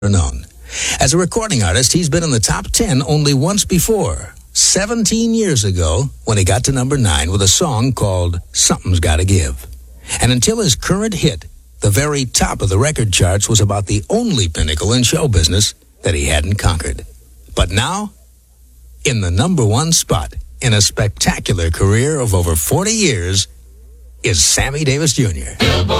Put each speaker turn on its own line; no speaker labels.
known. As a recording artist, he's been in the top 10 only once before, 17 years ago, when he got to number 9 with a song called Something's Gotta Give. And until his current hit, the very top of the record charts was about the only pinnacle in show business that he hadn't conquered. But now, in the number 1 spot in a spectacular career of over 40 years, is Sammy Davis Jr.